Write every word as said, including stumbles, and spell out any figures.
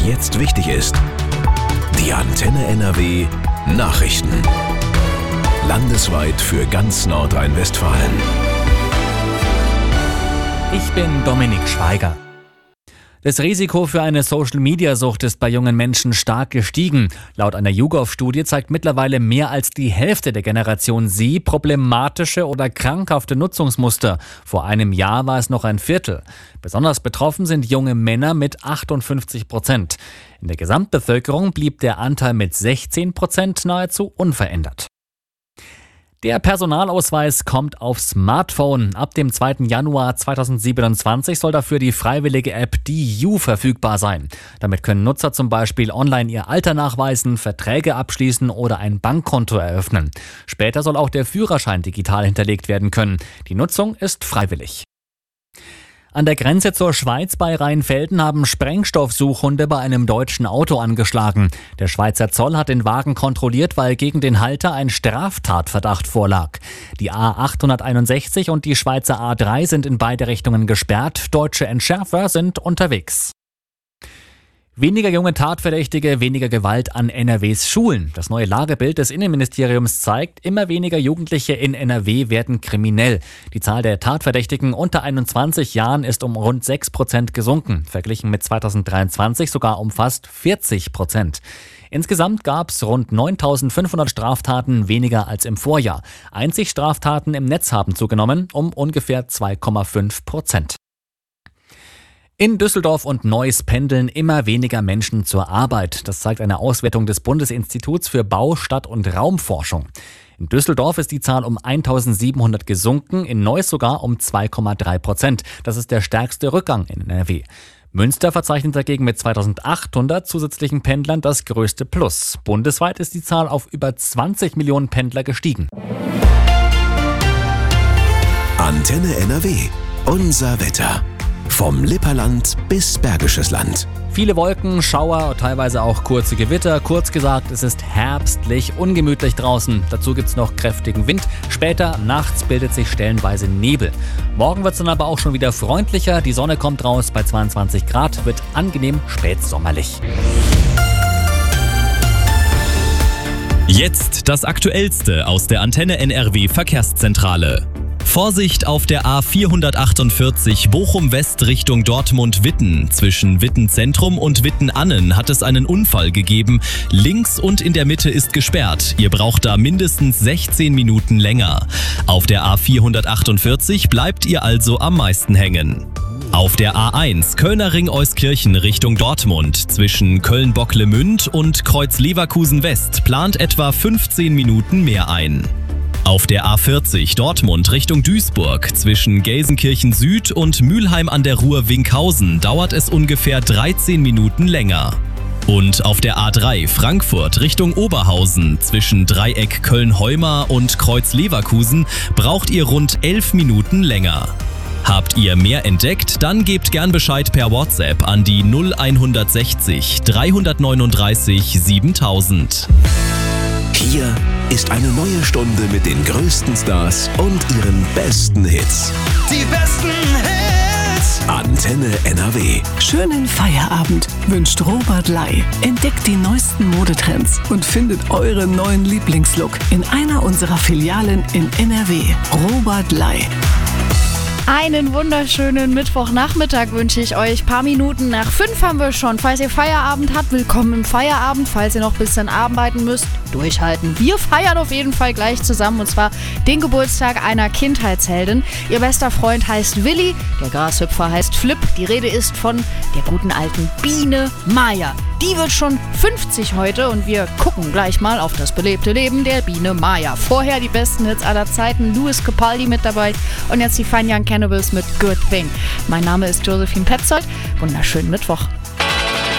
jetzt wichtig ist. Die Antenne N R W Nachrichten. Landesweit für ganz Nordrhein-Westfalen. Ich bin Dominik Schweiger. Das Risiko für eine Social-Media-Sucht ist bei jungen Menschen stark gestiegen. Laut einer YouGov-Studie zeigt mittlerweile mehr als die Hälfte der Generation Z problematische oder krankhafte Nutzungsmuster. Vor einem Jahr war es noch ein Viertel. Besonders betroffen sind junge Männer mit achtundfünfzig Prozent. In der Gesamtbevölkerung blieb der Anteil mit sechzehn Prozent nahezu unverändert. Der Personalausweis kommt aufs Smartphone. Ab dem zweiten Januar zweitausendsiebenundzwanzig soll dafür die freiwillige App DiYou verfügbar sein. Damit können Nutzer zum Beispiel online ihr Alter nachweisen, Verträge abschließen oder ein Bankkonto eröffnen. Später soll auch der Führerschein digital hinterlegt werden können. Die Nutzung ist freiwillig. An der Grenze zur Schweiz bei Rheinfelden haben Sprengstoffsuchhunde bei einem deutschen Auto angeschlagen. Der Schweizer Zoll hat den Wagen kontrolliert, weil gegen den Halter ein Straftatverdacht vorlag. Die A achthunderteinundsechzig und die Schweizer A drei sind in beide Richtungen gesperrt. Deutsche Entschärfer sind unterwegs. Weniger junge Tatverdächtige, weniger Gewalt an N R Ws Schulen. Das neue Lagebild des Innenministeriums zeigt, immer weniger Jugendliche in N R W werden kriminell. Die Zahl der Tatverdächtigen unter einundzwanzig Jahren ist um rund sechs Prozent gesunken, verglichen mit zweitausenddreiundzwanzig sogar um fast vierzig Prozent. Insgesamt gab es rund neuntausendfünfhundert Straftaten weniger als im Vorjahr. Einzig Straftaten im Netz haben zugenommen um ungefähr zwei Komma fünf Prozent. In Düsseldorf und Neuss pendeln immer weniger Menschen zur Arbeit. Das zeigt eine Auswertung des Bundesinstituts für Bau-, Stadt- und Raumforschung. In Düsseldorf ist die Zahl um eintausendsiebenhundert gesunken, in Neuss sogar um zwei Komma drei Prozent. Das ist der stärkste Rückgang in N R W. Münster verzeichnet dagegen mit zweitausendachthundert zusätzlichen Pendlern das größte Plus. Bundesweit ist die Zahl auf über zwanzig Millionen Pendler gestiegen. Antenne N R W. Unser Wetter. Vom Lipperland bis Bergisches Land. Viele Wolken, Schauer, teilweise auch kurze Gewitter. Kurz gesagt, es ist herbstlich, ungemütlich draußen. Dazu gibt es noch kräftigen Wind. Später, nachts bildet sich stellenweise Nebel. Morgen wird es dann aber auch schon wieder freundlicher. Die Sonne kommt raus bei zweiundzwanzig Grad, wird angenehm spätsommerlich. Jetzt das Aktuellste aus der Antenne N R W Verkehrszentrale. Vorsicht auf der A vierhundertachtundvierzig Bochum West Richtung Dortmund-Witten. Zwischen Witten Zentrum und Witten-Annen hat es einen Unfall gegeben. Links und in der Mitte ist gesperrt. Ihr braucht da mindestens sechzehn Minuten länger. Auf der A vierhundertachtundvierzig bleibt ihr also am meisten hängen. Auf der A eins Kölner Ring Euskirchen Richtung Dortmund. Zwischen Köln-Bocklemünd und Kreuz-Leverkusen West plant etwa fünfzehn Minuten mehr ein. Auf der A vierzig Dortmund Richtung Duisburg zwischen Gelsenkirchen Süd und Mülheim an der Ruhr-Winkhausen dauert es ungefähr dreizehn Minuten länger. Und auf der A drei Frankfurt Richtung Oberhausen zwischen Dreieck Köln-Heumar und Kreuz-Leverkusen braucht ihr rund elf Minuten länger. Habt ihr mehr entdeckt? Dann gebt gern Bescheid per WhatsApp an die null hundertsechzig dreihundertneununddreißig siebentausend. Hier ist eine neue Stunde mit den größten Stars und ihren besten Hits. Die besten Hits. Antenne N R W. Schönen Feierabend wünscht Robert Ley. Entdeckt die neuesten Modetrends und findet euren neuen Lieblingslook in einer unserer Filialen in N R W. Robert Ley. Einen wunderschönen Mittwochnachmittag wünsche ich euch. Paar Minuten nach fünf haben wir schon. Falls ihr Feierabend habt, willkommen im Feierabend. Falls ihr noch ein bisschen arbeiten müsst, durchhalten. Wir feiern auf jeden Fall gleich zusammen und zwar den Geburtstag einer Kindheitsheldin. Ihr bester Freund heißt Willi, der Grashüpfer heißt Flip. Die Rede ist von der guten alten Biene Maya. Die wird schon fünfzig heute und wir gucken gleich mal auf das belebte Leben der Biene Maya. Vorher die besten Hits aller Zeiten, Louis Capaldi mit dabei und jetzt die Fine Young Cannibals mit Good Thing. Mein Name ist Josephine Petzold. Wunderschönen Mittwoch.